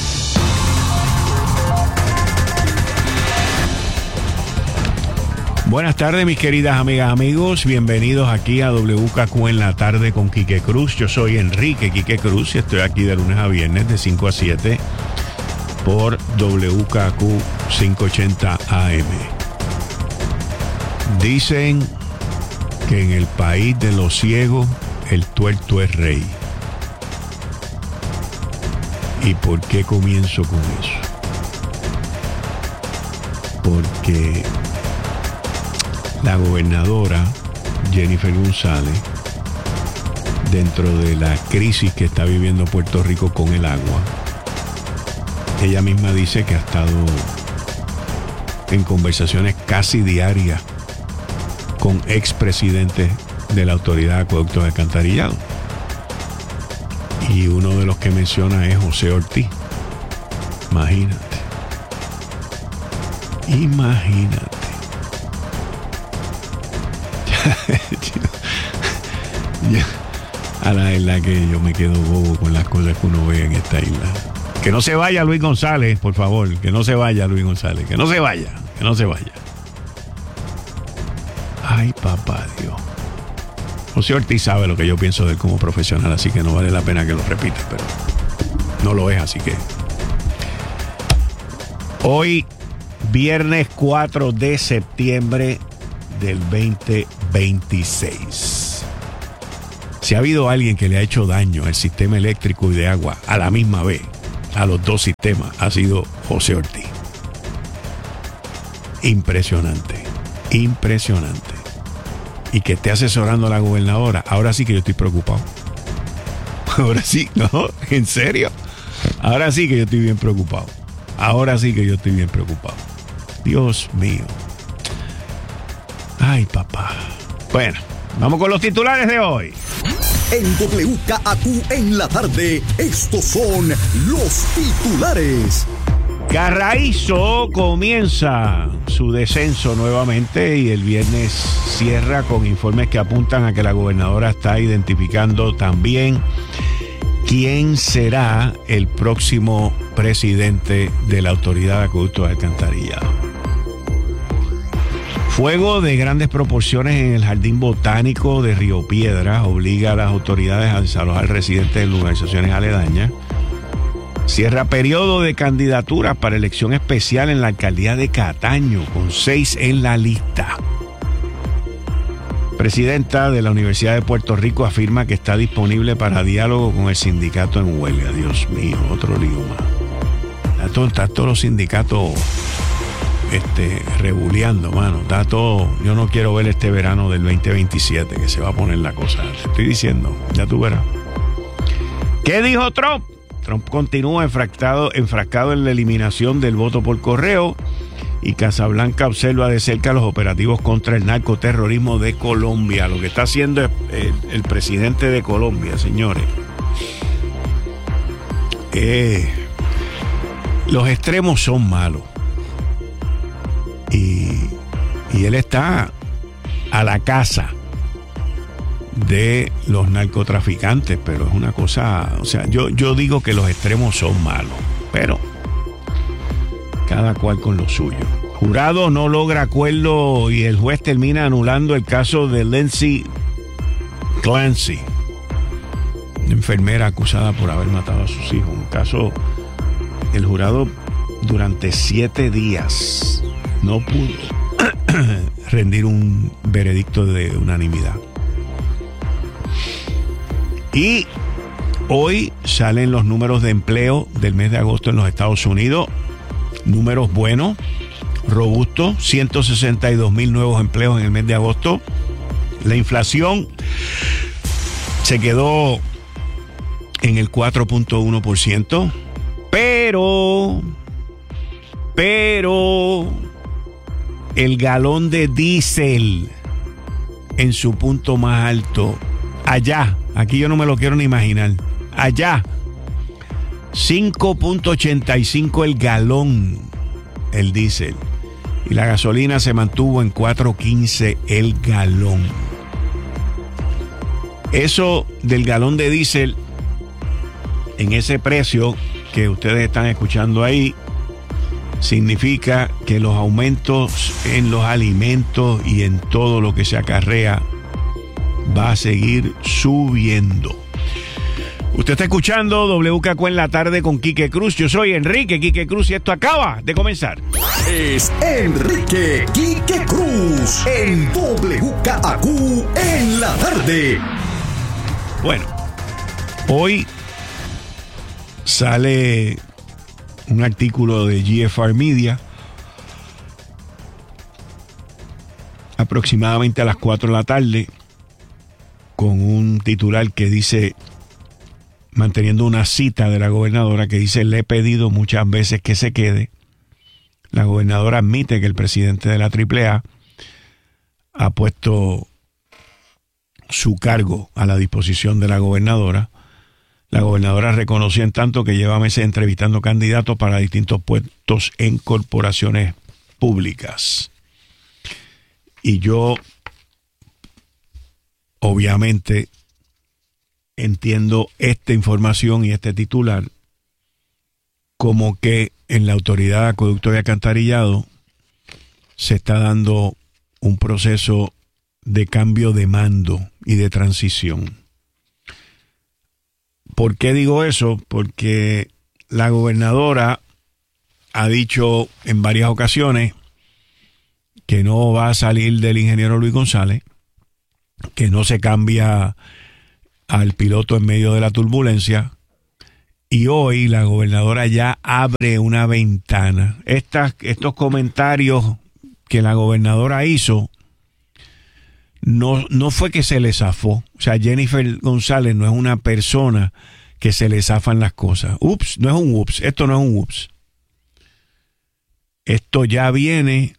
Speaker 20: Buenas tardes, mis queridas amigas, amigos. Bienvenidos aquí a WKQ en la tarde con Quique Cruz. Yo soy Enrique Quique Cruz y estoy aquí de lunes a viernes de 5 a 7 por WKQ 580 AM. Dicen que en el país de los ciegos el tuerto es rey. ¿Y por qué comienzo con eso? Porque la gobernadora Jennifer González, dentro de la crisis que está viviendo Puerto Rico con el agua, ella misma dice que ha estado en conversaciones casi diarias con expresidentes de la Autoridad de Acueductos y Alcantarillado. Y uno de los que menciona es José Ortiz. Imagínate. A la verdad que yo me quedo bobo con las cosas que uno ve en esta isla. Que no se vaya Luis González, por favor. Que no se vaya Luis González. Que no se vaya. Ay, papá Dios. José Ortiz sabe lo que yo pienso de él como profesional, así que no vale la pena que lo repita, pero no lo es, así que hoy Viernes 4 de septiembre del 2026. Si ha habido alguien que le ha hecho daño al sistema eléctrico y de agua a la misma vez, a los dos sistemas, ha sido José Ortiz. Impresionante, impresionante. Y que esté asesorando a la gobernadora, ahora sí que yo estoy preocupado. Ahora sí, no, en serio. Ahora sí que yo estoy bien preocupado. Ahora sí que yo estoy bien preocupado. Dios mío. Ay, papá. Bueno, vamos con los titulares de hoy.
Speaker 1: En WKAQ en la tarde, estos son los titulares.
Speaker 20: Carraízo comienza su descenso nuevamente y el viernes cierra con informes que apuntan a que la gobernadora está identificando también quién será el próximo presidente de la Autoridad de Acueductos y Alcantarillado. Fuego de grandes proporciones en el Jardín Botánico de Río Piedras obliga a las autoridades a desalojar residentes de urbanizaciones aledañas. Cierra periodo de candidaturas para elección especial en la alcaldía de Cataño, con 6 en la lista. Presidenta de la Universidad de Puerto Rico afirma que está disponible para diálogo con el sindicato en huelga. Dios mío, otro lío más. Están todos los sindicatos rebuleando, mano. Está todo. Yo no quiero ver este verano del 2027 que se va a poner la cosa. Te estoy diciendo, ya tú verás. ¿Qué dijo Trump? Trump continúa enfrascado en la eliminación del voto por correo y Casablanca observa de cerca los operativos contra el narcoterrorismo de Colombia. Lo que está haciendo el presidente de Colombia, señores. Los extremos son malos. Y él está a la caza de los narcotraficantes, pero es una cosa, o sea, yo digo que los extremos son malos, pero cada cual con lo suyo. Jurado no logra acuerdo y el juez termina anulando el caso de Lindsay Clancy, una enfermera acusada por haber matado a sus hijos. Un caso, el jurado durante 7 días no pudo rendir un veredicto de unanimidad. Y hoy salen los números de empleo del mes de agosto en los Estados Unidos. Números buenos, robustos, 162,000 nuevos empleos en el mes de agosto. La inflación se quedó en el 4.1%, pero el galón de diésel en su punto más alto, allá, aquí yo no me lo quiero ni imaginar, allá, 5.85 el galón el diésel, y la gasolina se mantuvo en 4.15 el galón. Eso del galón de diésel en ese precio que ustedes están escuchando ahí significa que los aumentos en los alimentos y en todo lo que se acarrea va a seguir subiendo. Usted está escuchando WKQ en la tarde con Quique Cruz. Yo soy Enrique Quique Cruz y esto acaba de comenzar.
Speaker 1: Es Enrique Quique Cruz en WKQ en la tarde.
Speaker 20: Bueno, hoy sale un artículo de GFR Media aproximadamente a las 4 de la tarde con un titular que dice, manteniendo una cita de la gobernadora que dice: le he pedido muchas veces que se quede. La gobernadora admite que el presidente de la AAA ha puesto su cargo a la disposición de la gobernadora. La gobernadora reconoció en tanto que lleva meses entrevistando candidatos para distintos puestos en corporaciones públicas. Y yo, obviamente, entiendo esta información y este titular como que en la Autoridad de Acueductos y Alcantarillado se está dando un proceso de cambio de mando y de transición. ¿Por qué digo eso? Porque la gobernadora ha dicho en varias ocasiones que no va a salir del ingeniero Luis González, que no se cambia al piloto en medio de la turbulencia. Y hoy la gobernadora ya abre una ventana. Estos comentarios que la gobernadora hizo no fue que se le zafó. O sea, Jennifer González no es una persona que se le zafan las cosas. Ups, no es un ups. Esto no es un ups. Esto ya viene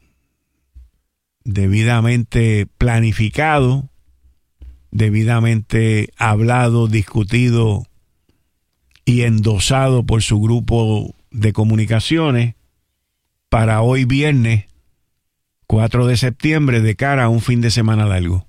Speaker 20: debidamente planificado, debidamente hablado, discutido y endosado por su grupo de comunicaciones para hoy viernes 4 de septiembre de cara a un fin de semana largo.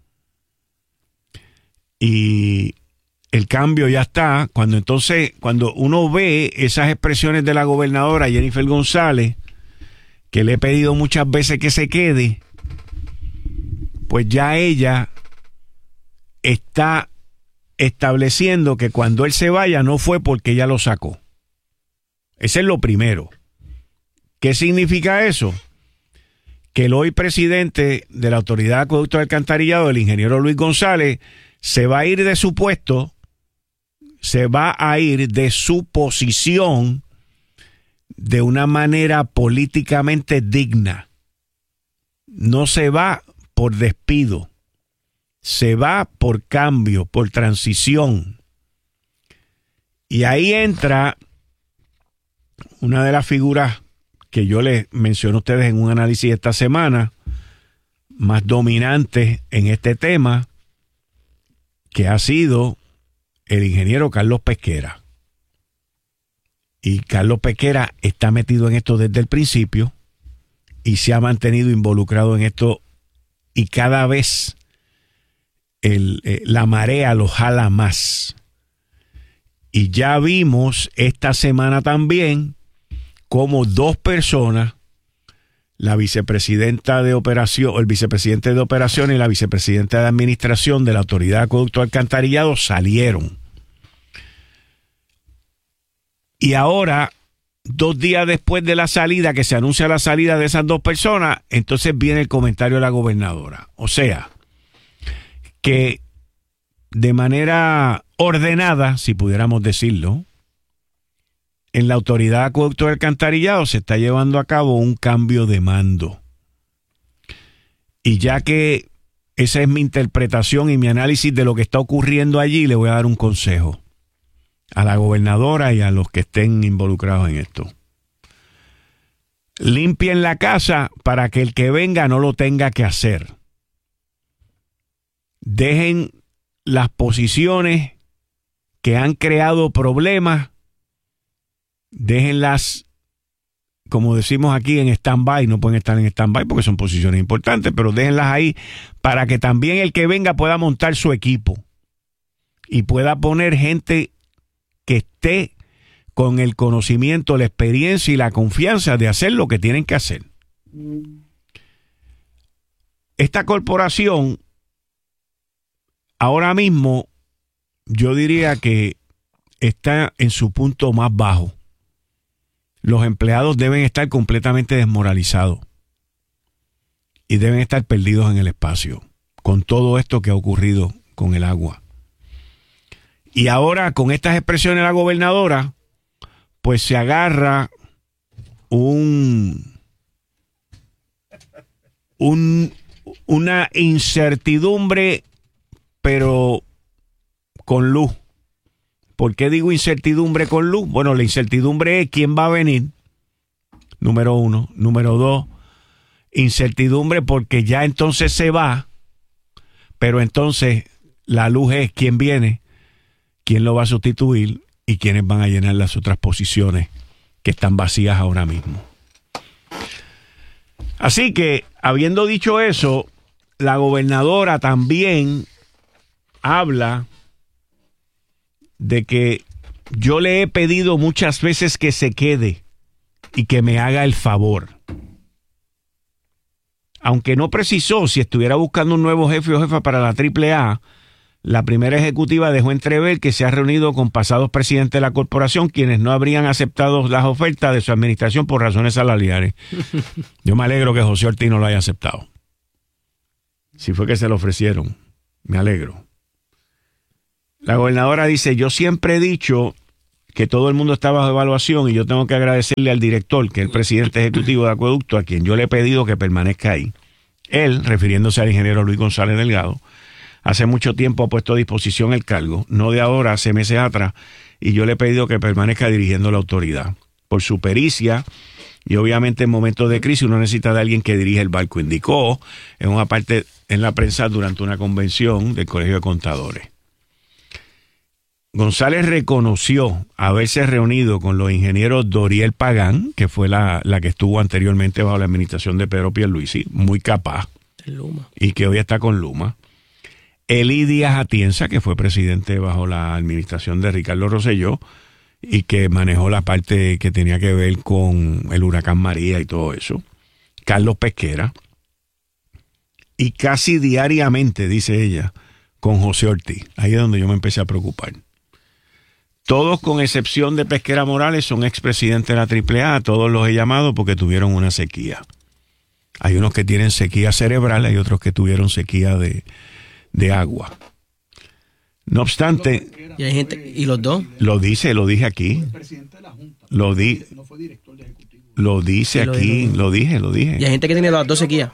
Speaker 20: Y el cambio ya está. Cuando uno ve esas expresiones de la gobernadora Jennifer González, que le he pedido muchas veces que se quede, pues ya ella está estableciendo que cuando él se vaya no fue porque ella lo sacó. Ese es lo primero. ¿Qué significa eso? Que el hoy presidente de la Autoridad de Acueductos y Alcantarillado, el ingeniero Luis González, se va a ir de su puesto, se va a ir de su posición de una manera políticamente digna. No se va por despido. Se va por cambio, por transición. Y ahí entra una de las figuras que yo les menciono a ustedes en un análisis esta semana, más dominante en este tema, que ha sido el ingeniero Carlos Pesquera. Y Carlos Pesquera está metido en esto desde el principio y se ha mantenido involucrado en esto, y cada vez la marea lo jala más. Y ya vimos esta semana también cómo dos personas, la vicepresidenta de operación, el vicepresidente de operaciones y la vicepresidenta de administración de la Autoridad de Acueductos y Alcantarillados, salieron. Y ahora, 2 días después de la salida, que se anuncia la salida de esas dos personas, entonces viene el comentario de la gobernadora. O sea, que de manera ordenada, si pudiéramos decirlo, en la Autoridad de Acueductos y Alcantarillados se está llevando a cabo un cambio de mando. Y ya que esa es mi interpretación y mi análisis de lo que está ocurriendo allí, le voy a dar un consejo a la gobernadora y a los que estén involucrados en esto. Limpien la casa para que el que venga no lo tenga que hacer. Dejen las posiciones que han creado problemas, déjenlas, como decimos aquí, en stand-by. No pueden estar en stand-by porque son posiciones importantes, pero déjenlas ahí para que también el que venga pueda montar su equipo y pueda poner gente que esté con el conocimiento, la experiencia y la confianza de hacer lo que tienen que hacer. Esta corporación ahora mismo yo diría que está en su punto más bajo. Los empleados deben estar completamente desmoralizados y deben estar perdidos en el espacio con todo esto que ha ocurrido con el agua. Y ahora, con estas expresiones de la gobernadora, pues se agarra una incertidumbre, pero con luz. ¿Por qué digo incertidumbre con luz? Bueno, la incertidumbre es quién va a venir, número 1. Número 2, incertidumbre porque ya entonces se va, pero entonces la luz es quién viene, quién lo va a sustituir y quiénes van a llenar las otras posiciones que están vacías ahora mismo. Así que, habiendo dicho eso, la gobernadora también habla de que yo le he pedido muchas veces que se quede y que me haga el favor. Aunque no precisó si estuviera buscando un nuevo jefe o jefa para la AAA, La primera ejecutiva dejó entrever que se ha reunido con pasados presidentes de la corporación quienes no habrían aceptado las ofertas de su administración por razones salariales. Yo me alegro que José Ortiz no lo haya aceptado. Si fue que se lo ofrecieron, me alegro. La gobernadora dice, yo siempre he dicho que todo el mundo está bajo evaluación y yo tengo que agradecerle al director, que es el presidente ejecutivo de Acueducto, a quien yo le he pedido que permanezca ahí. Él, refiriéndose al ingeniero Luis González Delgado, hace mucho tiempo ha puesto a disposición el cargo, no de ahora, hace meses atrás, y yo le he pedido que permanezca dirigiendo la autoridad. Por su pericia, y obviamente en momentos de crisis uno necesita de alguien que dirija el barco, indicó en una parte en la prensa durante una convención del Colegio de Contadores. González reconoció haberse reunido con los ingenieros Doriel Pagán, que fue la que estuvo anteriormente bajo la administración de Pedro Pierluisi, muy capaz,
Speaker 21: Luma,
Speaker 20: y que hoy está con Luma. Elí Díaz Atienza, que fue presidente bajo la administración de Ricardo Rosselló y que manejó la parte que tenía que ver con el huracán María y todo eso. Carlos Pesquera. Y casi diariamente, dice ella, con José Ortiz. Ahí es donde yo me empecé a preocupar. Todos, con excepción de Pesquera Morales, son expresidentes de la AAA. Todos los he llamado porque tuvieron una sequía. Hay unos que tienen sequía cerebral, hay otros que tuvieron sequía de agua. No obstante,
Speaker 21: y hay gente, y los dos
Speaker 20: lo dije aquí, lo dije aquí.
Speaker 21: Y hay gente que tiene las dos sequías.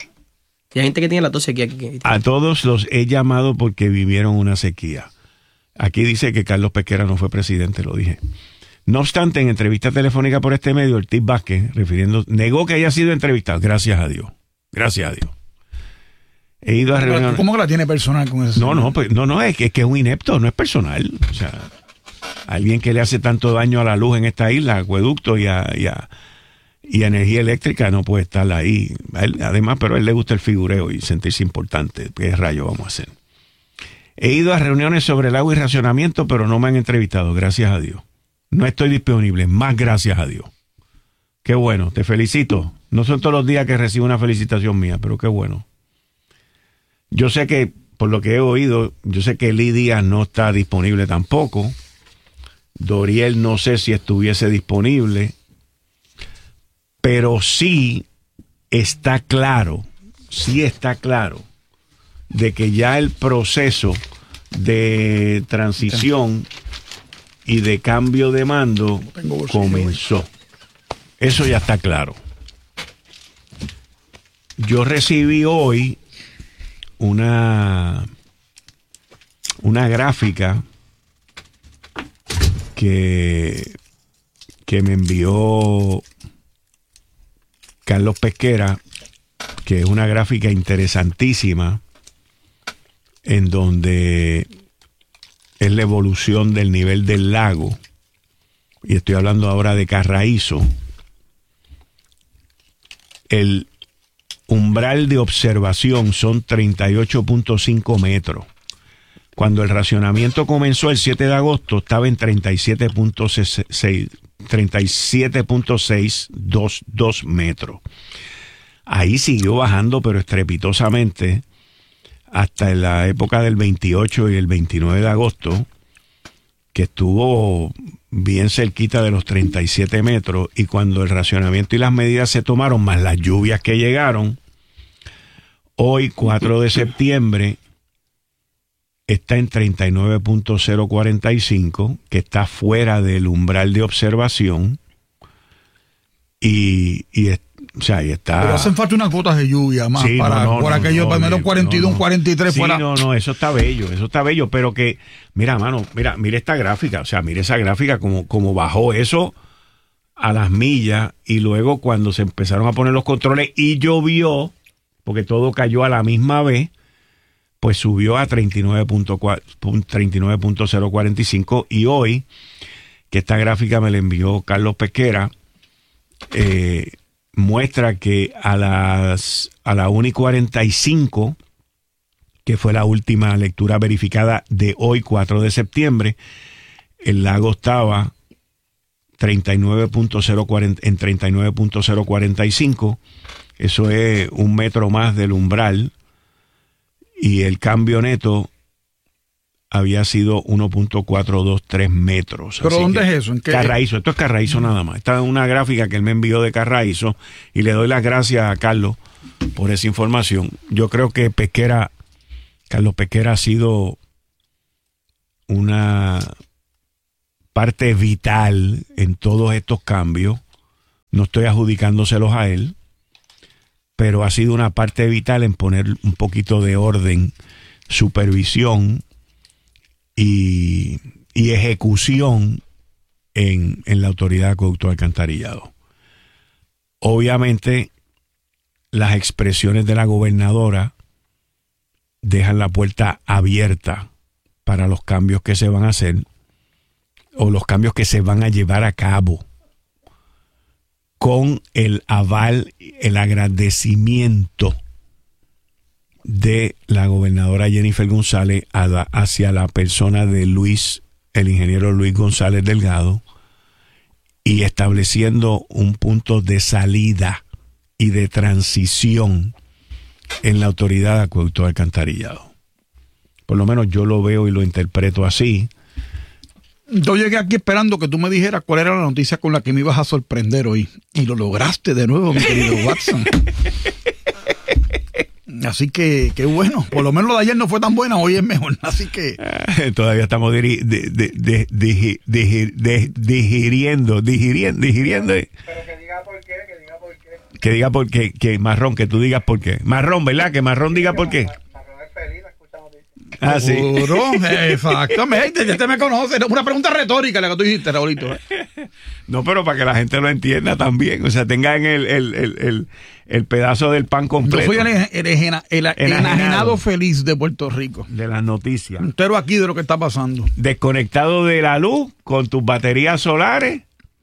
Speaker 20: A todos los he llamado porque vivieron una sequía. Aquí dice que Carlos Pesquera no fue presidente, lo dije. No obstante, en entrevista telefónica por este medio, Ortiz Vázquez, negó que haya sido entrevistado. Gracias a Dios. He ido a reuniones.
Speaker 16: ¿Cómo que la tiene personal con eso?
Speaker 20: No, es que es un inepto, no es personal. O sea, alguien que le hace tanto daño a la luz en esta isla, acueducto y a energía eléctrica, no puede estar ahí. Además, pero a él le gusta el figureo y sentirse importante. ¿Qué rayo vamos a hacer? He ido a reuniones sobre el agua y racionamiento, pero no me han entrevistado, gracias a Dios. No estoy disponible, más gracias a Dios. Qué bueno, te felicito. No son todos los días que recibo una felicitación mía, pero qué bueno. Yo sé que, por lo que he oído, yo sé que Elí Díaz no está disponible tampoco. Doriel no sé si estuviese disponible. Pero sí está claro de que ya el proceso de transición y de cambio de mando comenzó. Eso ya está claro. Yo recibí hoy una gráfica que me envió Carlos Pesquera, que es una gráfica interesantísima en donde es la evolución del nivel del lago, y estoy hablando ahora de Carraízo. El umbral de observación son 38.5 metros. Cuando el racionamiento comenzó el 7 de agosto estaba en 37.622 metros. Ahí siguió bajando, pero estrepitosamente, hasta la época del 28 y el 29 de agosto, que estuvo bien cerquita de los 37 metros, y cuando el racionamiento y las medidas se tomaron, más las lluvias que llegaron, hoy, 4 de septiembre, está en 39.045, que está fuera del umbral de observación, y está...
Speaker 16: Pero hacen falta unas gotas de lluvia más,
Speaker 20: sí,
Speaker 16: por aquello, para menos 42, 43
Speaker 20: sí,
Speaker 16: fuera.
Speaker 20: No, eso está bello, pero que, mira, mano, mira esta gráfica, o sea, mira esa gráfica como bajó eso a las millas, y luego cuando se empezaron a poner los controles y llovió, porque todo cayó a la misma vez, pues subió a 39.045, y hoy, que esta gráfica me la envió Carlos Pesquera, muestra que a la 1:45, que fue la última lectura verificada de hoy, 4 de septiembre, el lago estaba en 39.045, eso es 1 metro más del umbral, y el cambio neto había sido 1.423 metros.
Speaker 4: ¿Pero dónde es eso? ¿En qué?
Speaker 20: Carraízo, esto es Carraízo nada más. Esta es una gráfica que él me envió de Carraízo y le doy las gracias a Carlos por esa información. Yo creo que Carlos Pesquera ha sido una parte vital en todos estos cambios. No estoy adjudicándoselos a él, pero ha sido una parte vital en poner un poquito de orden, supervisión y ejecución en la Autoridad de Acueducto y Alcantarillado. Obviamente, las expresiones de la gobernadora dejan la puerta abierta para los cambios que se van a hacer o los cambios que se van a llevar a cabo, con el aval, el agradecimiento de la gobernadora Jennifer González hacia la persona de el ingeniero Luis González Delgado, y estableciendo un punto de salida y de transición en la Autoridad de Acueducto y Alcantarillado. Por lo menos yo lo veo y lo interpreto así.
Speaker 4: Yo llegué aquí esperando que tú me dijeras cuál era la noticia con la que me ibas a sorprender hoy. Y lo lograste de nuevo, mi querido Watson. Así que, qué bueno. Por lo menos lo de ayer no fue tan buena, hoy es mejor. Así que...
Speaker 20: todavía estamos digiriendo. Pero que diga por qué, Que diga por qué, que Marrón, que tú digas por qué. Marrón, ¿verdad? Que Marrón diga por qué. Marrón es feliz, escuchamos. Ah, sí.
Speaker 4: Exactamente, ya te me conoce. Una pregunta retórica la que tú dijiste, Raulito.
Speaker 20: No, pero para que la gente lo entienda también. O sea, tengan el pedazo del pan completo.
Speaker 4: Yo soy el enajenado feliz de Puerto Rico.
Speaker 20: De las noticias.
Speaker 4: Entero aquí de lo que está pasando.
Speaker 20: Desconectado de la luz, con tus baterías solares.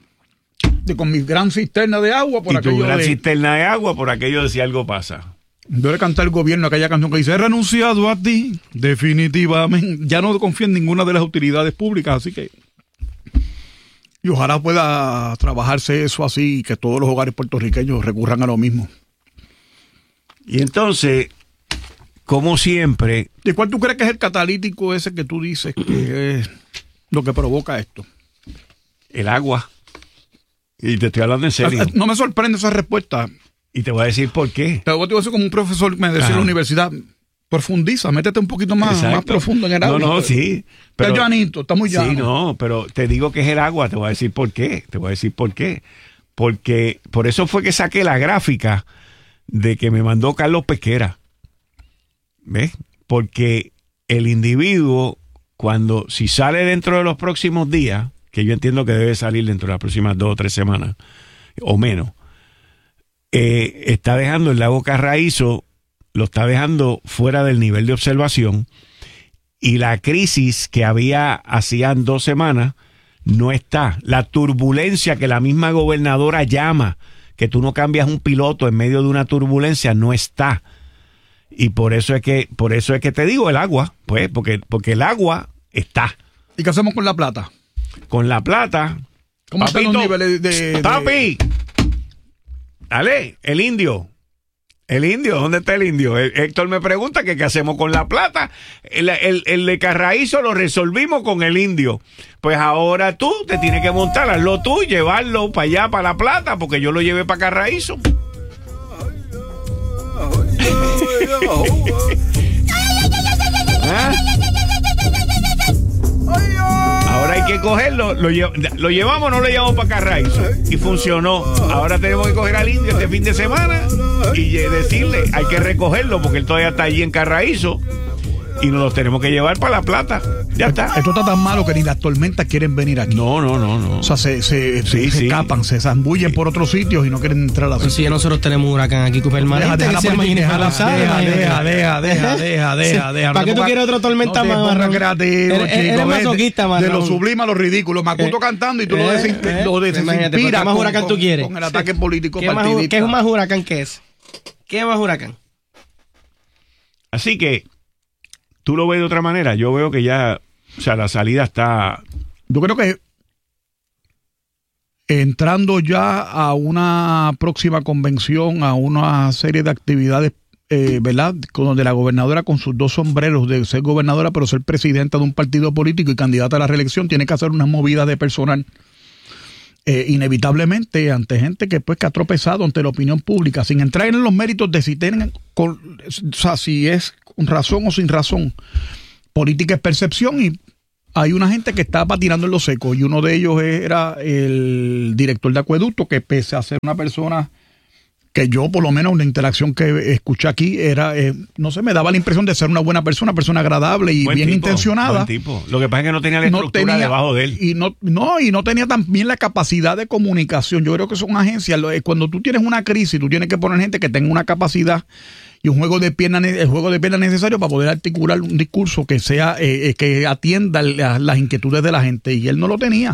Speaker 4: Con mi gran cisterna de agua.
Speaker 20: Cisterna de agua por aquello de si algo pasa.
Speaker 4: Yo le canté al gobierno aquella canción que dice: he renunciado a ti, definitivamente. Ya no confío en ninguna de las utilidades públicas, así que... Y ojalá pueda trabajarse eso así y que todos los hogares puertorriqueños recurran a lo mismo.
Speaker 20: Y entonces, como siempre...
Speaker 4: ¿Y cuál tú crees que es el catalítico ese que tú dices que es lo que provoca esto?
Speaker 20: El agua. Y te estoy hablando en serio.
Speaker 4: No me sorprende esa respuesta.
Speaker 20: Y te voy a decir por qué.
Speaker 4: Te voy a decir como un profesor me decía en la universidad: profundiza, métete un poquito más profundo en el agua.
Speaker 20: No, sí.
Speaker 4: Pero, está llanito, está muy llano.
Speaker 20: Sí, no, pero te digo que es el agua, te voy a decir por qué. Porque por eso fue que saqué la gráfica de que me mandó Carlos Pesquera. ¿Ves? Porque el individuo, si sale dentro de los próximos días, que yo entiendo que debe salir dentro de las próximas 2 o 3 semanas, o menos, está dejando el lago Carraízo, lo está dejando fuera del nivel de observación, y la crisis que había hacían 2 semanas no está. La turbulencia que la misma gobernadora llama, que tú no cambias un piloto en medio de una turbulencia, no está. Y por eso es que te digo el agua, pues, porque el agua está.
Speaker 4: ¿Y qué hacemos con la plata?
Speaker 20: Con la plata,
Speaker 4: ¿cómo están los niveles de...
Speaker 20: ¡Papi! Dale, el indio, ¿dónde está el indio? Héctor me pregunta que qué hacemos con la plata. El de Carraízo lo resolvimos con el indio. Pues ahora tú te tienes que montar, hazlo tú, llevarlo para allá, para la plata, porque yo lo llevé para Carraízo. ¿Ah? Ahora hay que cogerlo, lo llevamos o no lo llevamos para Carraízo, y funcionó. Ahora tenemos que coger al indio este fin de semana y decirle, hay que recogerlo porque él todavía está allí en Carraízo y nos los tenemos que llevar para La Plata. Ya está.
Speaker 4: Esto está tan malo que ni las tormentas quieren venir aquí.
Speaker 20: No.
Speaker 4: O sea, se escapan, se zambullen por otros sitios y no quieren entrar a la
Speaker 21: ciudad. Sí, nosotros tenemos un huracán aquí permanente. Deja. ¿Para qué tú quieres otra tormenta más?
Speaker 4: Creativo, eres masoquista, Marrón. De lo sublime a lo ridículo. Macuto cantando y tú lo desinspiras.
Speaker 21: ¿Qué más huracán tú quieres?
Speaker 4: Con el ataque político partidista.
Speaker 21: ¿Qué es más huracán que es? ¿Qué es más huracán?
Speaker 20: Así que tú lo ves de otra manera. Yo veo que ya, o sea, la salida está...
Speaker 4: Yo creo que entrando ya a una próxima convención, a una serie de actividades ¿verdad? Donde la gobernadora con sus dos sombreros de ser gobernadora, pero ser presidenta de un partido político y candidata a la reelección, tiene que hacer unas movidas de personal inevitablemente ante gente que pues que ha tropezado ante la opinión pública, sin entrar en los méritos de si tienen, o sea, si es con razón o sin razón. Política es percepción y hay una gente que está patinando en lo seco, y uno de ellos era el director de acueducto, que pese a ser una persona que yo, por lo menos, una interacción que escuché aquí era, no sé, me daba la impresión de ser una buena persona agradable y bien intencionada.
Speaker 20: Buen tipo. Lo que pasa es que no tenía la estructura debajo de él. Y no tenía también la capacidad de comunicación. Yo creo que son agencias. Cuando tú tienes una crisis, tú tienes que poner gente que tenga una capacidad y el juego de piernas necesario para poder articular un discurso que sea que atienda las inquietudes de la gente, y él no lo tenía.